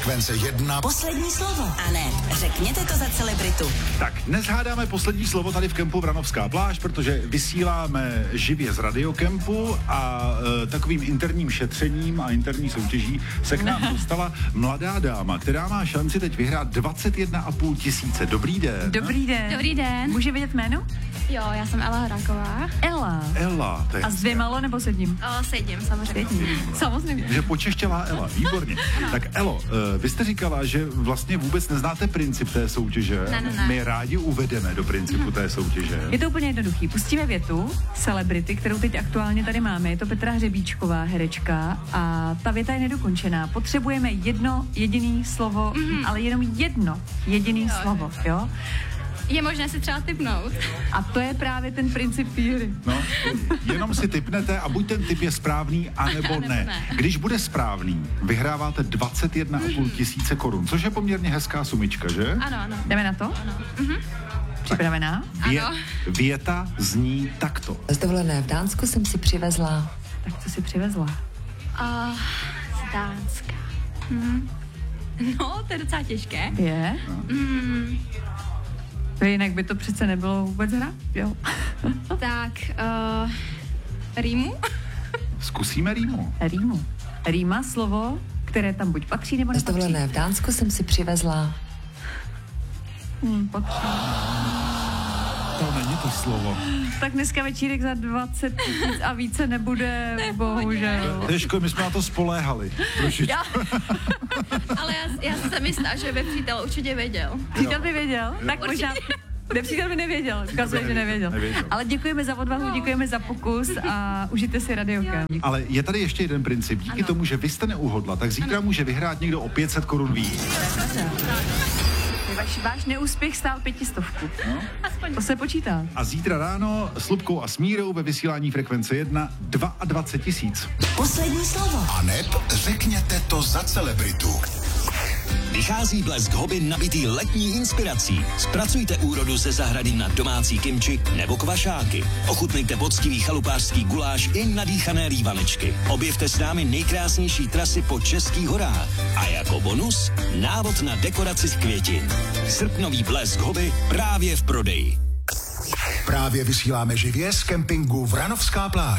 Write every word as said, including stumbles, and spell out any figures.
Frekvence jedna. Poslední slovo. A ne, řekněte to za celebritu. Tak, dnes hádáme poslední slovo tady v kempu Vranovská pláž, protože vysíláme živě z radiokempu a e, takovým interním šetřením a interní soutěží se k nám dostala mladá dáma, která má šanci teď vyhrát dvacet jedna a půl tisíce. Dobrý den. Dobrý den. Dobrý den. Může vědět jméno? Jo, já jsem Ela Hráková. Ela. Ela. To je A s dvěma nebo s jedním? O, s jedním, samozřejmě. Samozřejmě. že počeštělá Ela, výborně. Tak Elo, vy jste říkala, že vlastně vůbec neznáte princip té soutěže. Ne, ne, ne. My rádi uvedeme do principu té soutěže. Je to úplně jednoduchý. Pustíme větu celebrity, kterou teď aktuálně tady máme. Je to Petra Hřebíčková, herečka, a ta věta je nedokončená. Potřebujeme jedno jediný slovo, mm-hmm. ale jenom jedno jediný jo, slovo, jo? Je možné si třeba tipnout. A to je právě ten princip té hry. No, jenom si tipnete a buď ten tip je správný, anebo Nebo ne. ne. Když bude správný, vyhráváte dvacet jedna a půl tisíce korun, což je poměrně hezká sumička, že? Ano, ano. Jdeme na to? Ano. Mhm. Připravená? Vě- Ano. Věta zní takto. Z dovolené v Dánsku jsem si přivezla. Tak co si přivezla? A z Dánska. Mhm. No, to je docela těžké. Je? Mm, To jinak by to přece nebylo vůbec hra, jo? tak, uh, Rýmu? Zkusíme rýmu. Rýmu. Rýma, slovo, které tam buď patří, nebo Z nepatří. dovolené v Dánsku jsem si přivezla. Hmm, patří. To není to slovo. Tak dneska večírek za dvacet tisíc a více nebude, bohužel. To je škoda, my jsme na to spoléhali. Trošičku. Já, Ale já, já jsem jistá, že by přítel určitě věděl. přítel by věděl, tak možná... Nepřítel by nevěděl, ukazuje, že nevěděl. Nevěděl. Ale děkujeme za odvahu, děkujeme za pokus a užijte si radiokem. Ale je tady ještě jeden princip. Díky Ano. tomu, že vy jste neuhodla, tak zítra může vyhrát někdo o pět set korun víc. Váš, váš neúspěch stál pětistovku. No? To se počítá. A zítra ráno s Lubkou a Smírou ve vysílání Frekvence jedna dvacet dva tisíc. Poslední slovo. A neb řekněte to za celebritu. Vychází Blesk Hobby nabitý letní inspirací. Zpracujte úrodu ze zahrady na domácí kimči nebo kvašáky. Ochutnejte poctivý chalupářský guláš i nadýchané rývanečky. Objevte s námi nejkrásnější trasy po českých horách. A jako bonus návod na dekoraci z květin. Srpnový Blesk Hobby právě v prodeji. Právě vysíláme živě z kempingu Vranovská pláž.